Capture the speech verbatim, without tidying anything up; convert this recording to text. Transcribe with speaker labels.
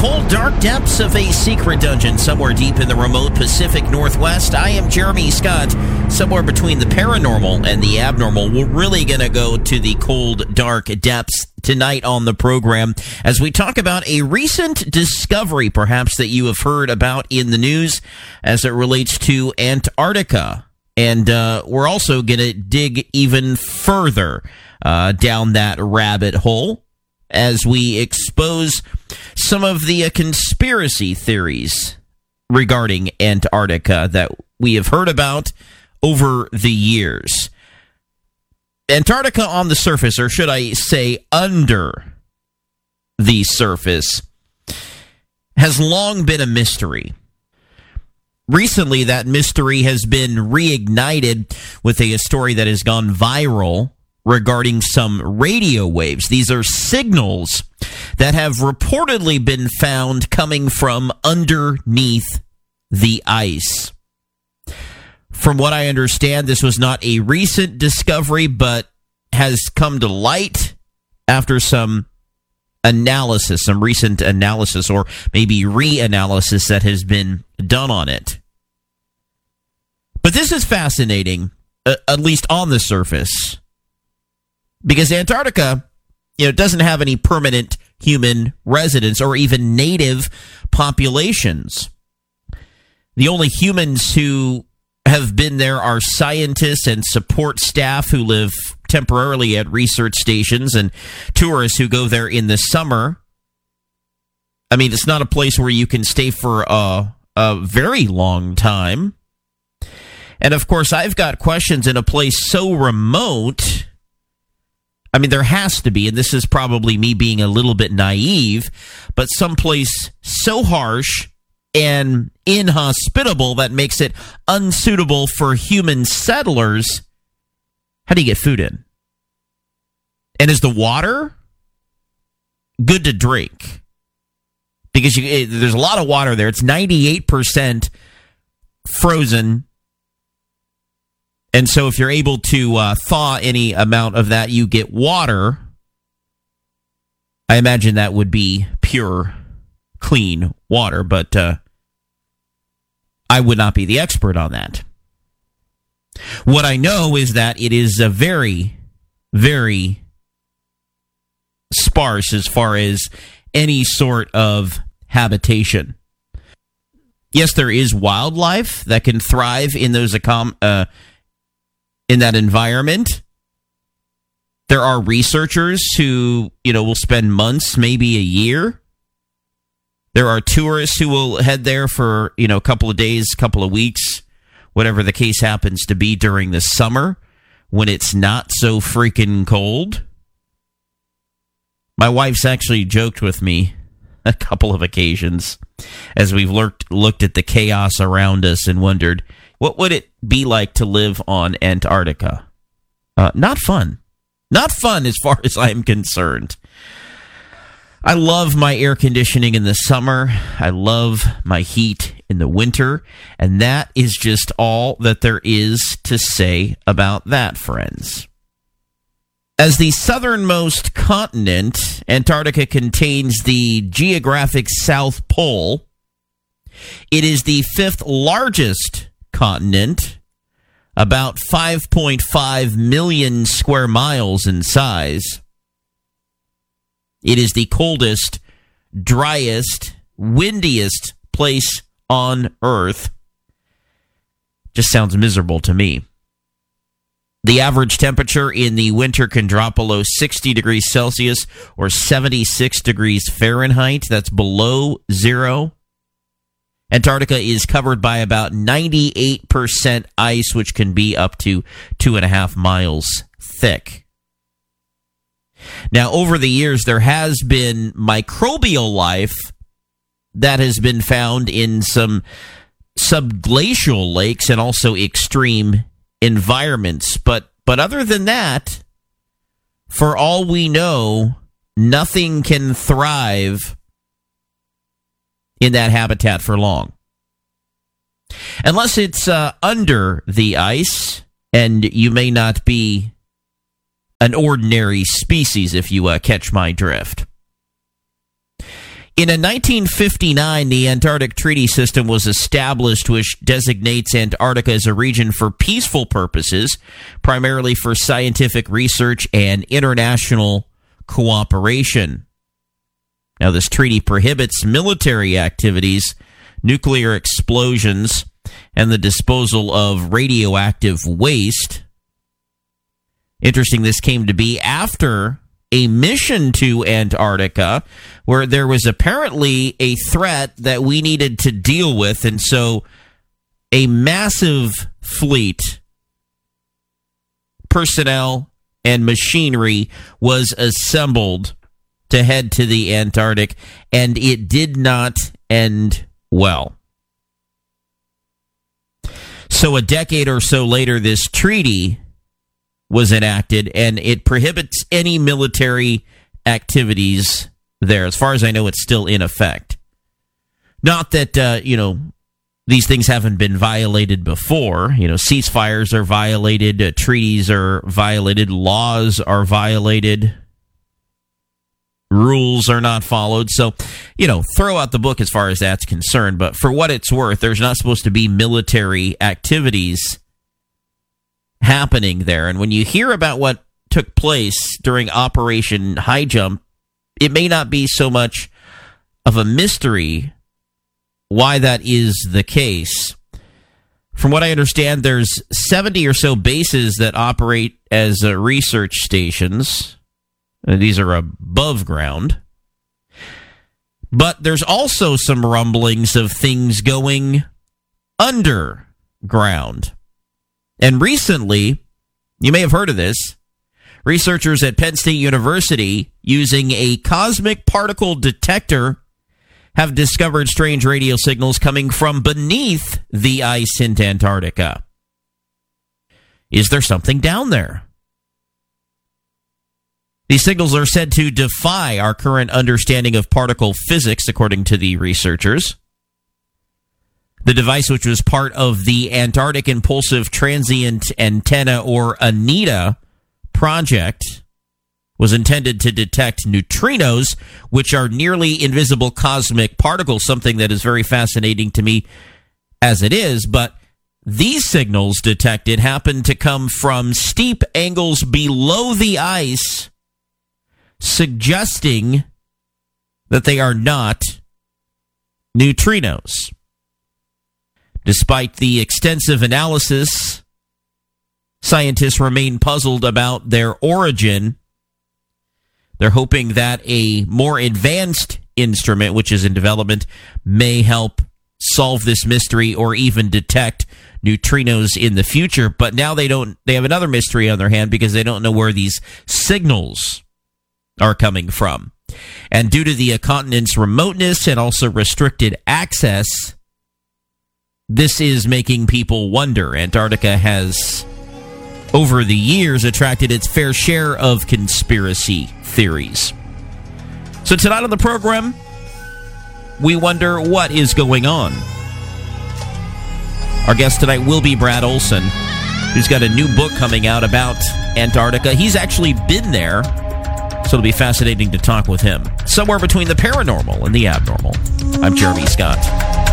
Speaker 1: cold, dark depths of a secret dungeon somewhere deep in the remote Pacific Northwest. I am Jeremy Scott. Somewhere between the paranormal and the abnormal. We're really going to go to the cold, dark depths tonight on the program as we talk about a recent discovery, perhaps, that you have heard about in the news as it relates to Antarctica. And uh, we're also going to dig even further uh, down that rabbit hole as we expose some of the uh, conspiracy theories regarding Antarctica that we have heard about over the years. Antarctica on the surface, or should I say under the surface, has long been a mystery. Recently, that mystery has been reignited with a story that has gone viral regarding some radio waves. These are signals that have reportedly been found coming from underneath the ice. From what I understand, this was not a recent discovery, but has come to light after some analysis, some recent analysis, or maybe reanalysis that has been done on it. But this is fascinating, uh, at least on the surface, because Antarctica, you know, doesn't have any permanent human residents or even native populations. The only humans who have been there are scientists and support staff who live temporarily at research stations and tourists who go there in the summer. I mean, it's not a place where you can stay for a, a very long time. And of course, I've got questions in a place so remote. I mean, there has to be, and this is probably me being a little bit naive, but someplace so harsh and inhospitable that makes it unsuitable for human settlers. How do you get food in? And is the water good to drink? Because you, it, there's a lot of water there. It's ninety-eight percent frozen. And so if you're able to uh, thaw any amount of that, you get water. I imagine that would be pure, clean water, but uh, I would not be the expert on that. What I know is that it is a very, very sparse as far as any sort of habitation. Yes, there is wildlife that can thrive in those accom- uh, in that environment. There are researchers who, you know, will spend months, maybe a year. There are tourists who will head there for, you know, a couple of days, a couple of weeks, whatever the case happens to be during the summer when it's not so freaking cold. My wife's actually joked with me a couple of occasions as we've looked, looked at the chaos around us and wondered, what would it be like to live on Antarctica? Uh, not fun. Not fun as far as I'm concerned. I love my air conditioning in the summer. I love my heat in the winter. And that is just all that there is to say about that, friends. As the southernmost continent, Antarctica contains the geographic South Pole. It is the fifth largest continent, about five point five million square miles in size. It is the coldest, driest, windiest place on Earth. Just sounds miserable to me. The average temperature in the winter can drop below sixty degrees Celsius or seventy-six degrees Fahrenheit. That's below zero. Antarctica is covered by about ninety-eight percent ice, which can be up to two and a half miles thick. Now, over the years, there has been microbial life that has been found in some subglacial lakes and also extreme environments. But but other than that, for all we know, nothing can thrive in that habitat for long. Unless it's uh, under the ice, and you may not be an ordinary species, if you uh, catch my drift. In a nineteen fifty-nine, the Antarctic Treaty System was established, which designates Antarctica as a region for peaceful purposes, primarily for scientific research and international cooperation. Now, this treaty prohibits military activities, nuclear explosions, and the disposal of radioactive waste. Interesting, this came to be after a mission to Antarctica where there was apparently a threat that we needed to deal with, and so a massive fleet, personnel, and machinery was assembled to head to the Antarctic, and it did not end well. So a decade or so later, this treaty was enacted, and it prohibits any military activities there. As far as I know, it's still in effect. Not that, uh, you know, these things haven't been violated before. You know, ceasefires are violated, uh, treaties are violated, laws are violated, rules are not followed. So, you know, throw out the book as far as that's concerned. But for what it's worth, there's not supposed to be military activities happening there. And when you hear about what took place during Operation High Jump, it may not be so much of a mystery why that is the case. From what I understand, there's seventy or so bases that operate as uh, research stations. Uh, these are above ground. But there's also some rumblings of things going underground. And recently, you may have heard of this, researchers at Penn State University, using a cosmic particle detector, have discovered strange radio signals coming from beneath the ice in Antarctica. Is there something down there? These signals are said to defy our current understanding of particle physics, according to the researchers. The device, which was part of the Antarctic Impulsive Transient Antenna, or ANITA, project, was intended to detect neutrinos, which are nearly invisible cosmic particles, something that is very fascinating to me as it is. But these signals detected happen to come from steep angles below the ice, suggesting that they are not neutrinos. Despite the extensive analysis, scientists remain puzzled about their origin. They're hoping that a more advanced instrument, which is in development, may help solve this mystery or even detect neutrinos in the future. But now they don't. They have another mystery on their hand because they don't know where these signals are coming from. And due to the continent's remoteness and also restricted access, this is making people wonder. Antarctica has, over the years, attracted its fair share of conspiracy theories. So tonight on the program, we wonder what is going on. Our guest tonight will be Brad Olson, who's got a new book coming out about Antarctica. He's actually been there, so it'll be fascinating to talk with him. Somewhere between the paranormal and the abnormal. I'm Jeremy Scott.